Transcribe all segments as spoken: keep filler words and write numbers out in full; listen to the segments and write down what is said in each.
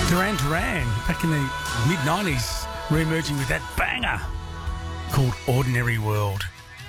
Duran Duran, back in the mid nineties, re-emerging with that banger called Ordinary World.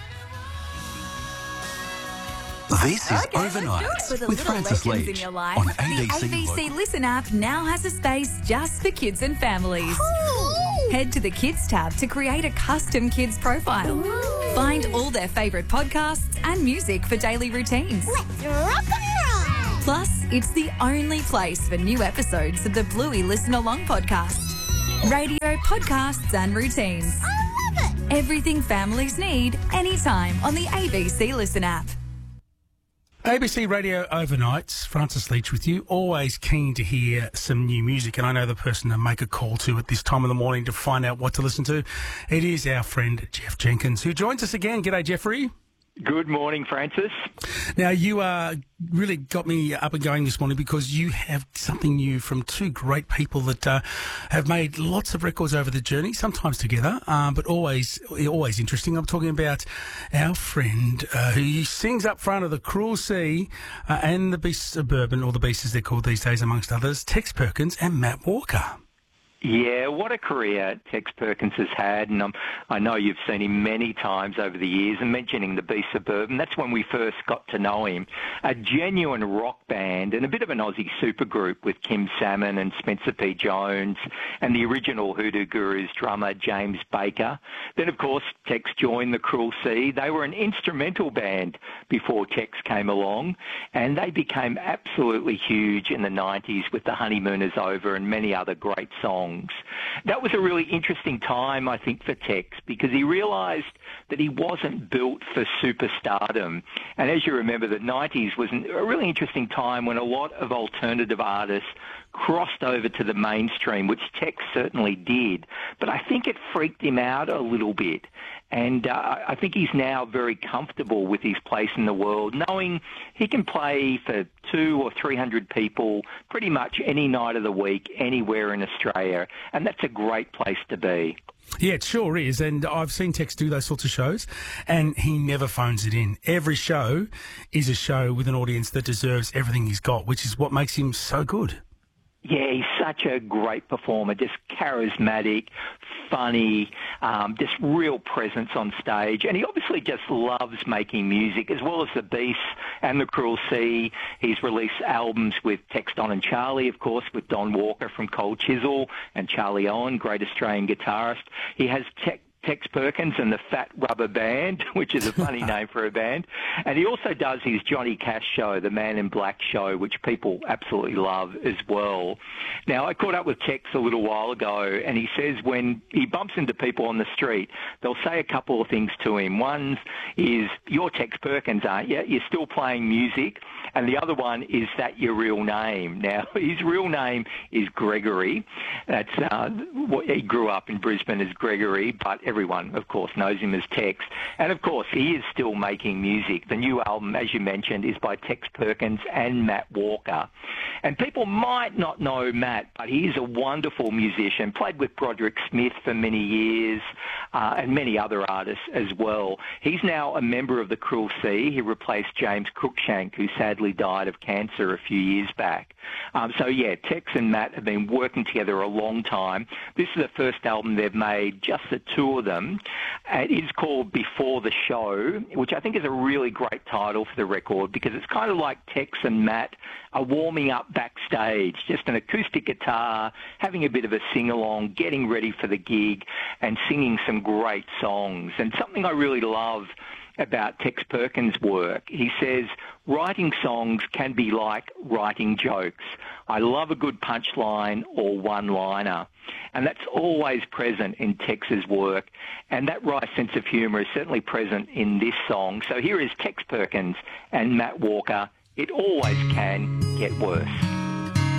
This is Okay, Overnight let's do it. For the with little Francis legends Leach in your life, on the A B C, A B C Local. Listen app now has a space just for kids and families. Head to the Kids tab to create a custom kids profile. Find all their favourite podcasts and music for daily routines. Let's rock and roll! Plus, it's the only place for new episodes of the Bluey Listen Along podcast. Radio, podcasts and routines. I love it! Everything families need, anytime on the A B C Listen app. A B C Radio Overnights, Francis Leach with you, always keen to hear some new music, and I know the person to make a call to at this time of the morning to find out what to listen to. It is our friend Jeff Jenkins, who joins us again. G'day, Jeffrey. Good morning, Francis. Now, you uh, really got me up and going this morning because you have something new from two great people that uh, have made lots of records over the journey, sometimes together, um, but always always interesting. I'm talking about our friend uh, who sings up front of the Cruel Sea uh, and the Beasts of Bourbon, or the Beasts as they're called these days, amongst others, Tex Perkins and Matt Walker. Yeah, what a career Tex Perkins has had, and um, I know you've seen him many times over the years, and mentioning the Beasts of Bourbon, that's when we first got to know him. A genuine rock band and a bit of an Aussie supergroup with Kim Salmon and Spencer P. Jones and the original Hoodoo Gurus drummer James Baker. Then, of course, Tex joined the Cruel Sea. They were an instrumental band before Tex came along, and they became absolutely huge in the nineties with The Honeymoon Is Over and many other great songs. That was a really interesting time, I think, for Tex, because he realised that he wasn't built for superstardom. And as you remember, the nineties was a really interesting time when a lot of alternative artists crossed over to the mainstream, which Tex certainly did. But I think it freaked him out a little bit. And uh, I think he's now very comfortable with his place in the world, knowing he can play for two or three hundred people pretty much any night of the week, anywhere in Australia. And that's a great place to be. Yeah, it sure is. And I've seen Tex do those sorts of shows, and he never phones it in. Every show is a show with an audience that deserves everything he's got, which is what makes him so good. Yeah, he's such a great performer, just charismatic, funny, um, just real presence on stage. And he obviously just loves making music, as well as the Beasts and the Cruel Sea. He's released albums with Tex, Don and Charlie, of course, with Don Walker from Cold Chisel and Charlie Owen, great Australian guitarist. He has Tex Tex Perkins and the Fat Rubber Band, which is a funny name for a band. And he also does his Johnny Cash show, the Man in Black show, which people absolutely love as well. Now, I caught up with Tex a little while ago, and he says when he bumps into people on the street, they'll say a couple of things to him. One is, "You're Tex Perkins, aren't you? You're still playing music." And the other one, "Is that your real name?" Now, his real name is Gregory. That's uh, he grew up in Brisbane as Gregory, but everyone, of course, knows him as Tex. And, of course, he is still making music. The new album, as you mentioned, is by Tex Perkins and Matt Walker. And people might not know Matt, but he is a wonderful musician, played with Broderick Smith for many years, uh, and many other artists as well. He's now a member of the Cruel Sea. He replaced James Cruikshank, who sadly died of cancer a few years back. Um, so, yeah, Tex and Matt have been working together a long time. This is the first album they've made, just the two of them. It is called Before the Show, which I think is a really great title for the record, because it's kind of like Tex and Matt are warming up backstage, just an acoustic guitar, having a bit of a sing-along, getting ready for the gig, and singing some great songs. And something I really love about Tex Perkins' work, he says, writing songs can be like writing jokes. I love a good punchline or one-liner. And that's always present in Tex's work. And that wry sense of humour is certainly present in this song. So here is Tex Perkins and Matt Walker. It always can get worse.